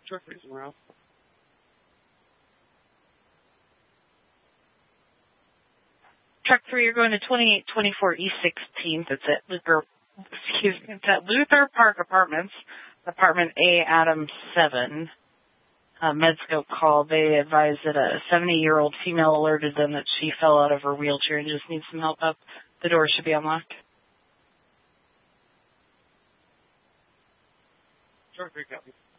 Truck 3 somewhere else. Truck 3, you're going to 2824 East 16th. It's at Luther Park Apartments, Apartment A, Adam 7. Medscope called. They advised that a 70-year-old female alerted them that she fell out of her wheelchair and just needs some help up. The door should be unlocked. Truck 3 copies.